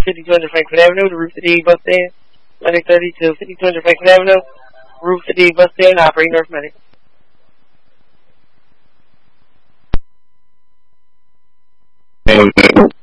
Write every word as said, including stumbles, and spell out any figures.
fifty-two hundred Franklin Avenue, the Route fifty-eight bus stand. Medic thirty to fifty-two hundred Franklin Avenue, Route fifty-eight bus stand, operating North Medic. And